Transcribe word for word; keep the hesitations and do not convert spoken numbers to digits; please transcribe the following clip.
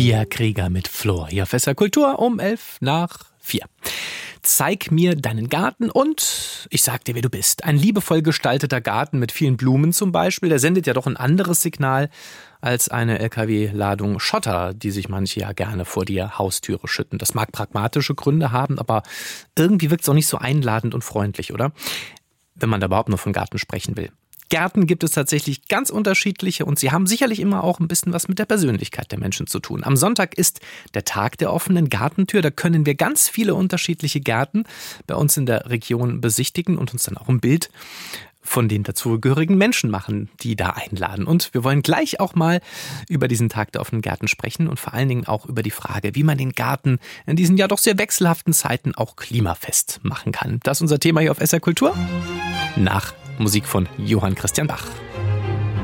Pia Krieger mit Flor hier auf S R Kultur um elf nach vier. Zeig mir deinen Garten und ich sag dir, wer du bist. Ein liebevoll gestalteter Garten mit vielen Blumen zum Beispiel, der sendet ja doch ein anderes Signal als eine L K W-Ladung Schotter, die sich manche ja gerne vor die Haustüre schütten. Das mag pragmatische Gründe haben, aber irgendwie wirkt es auch nicht so einladend und freundlich, oder? Wenn man da überhaupt nur von Garten sprechen will. Gärten gibt es tatsächlich ganz unterschiedliche und sie haben sicherlich immer auch ein bisschen was mit der Persönlichkeit der Menschen zu tun. Am Sonntag ist der Tag der offenen Gartentür. Da können wir ganz viele unterschiedliche Gärten bei uns in der Region besichtigen und uns dann auch ein Bild von den dazugehörigen Menschen machen, die da einladen. Und wir wollen gleich auch mal über diesen Tag der offenen Gärten sprechen und vor allen Dingen auch über die Frage, wie man den Garten in diesen ja doch sehr wechselhaften Zeiten auch klimafest machen kann. Das ist unser Thema hier auf S R Kultur. Nach Musik von Johann Christian Bach.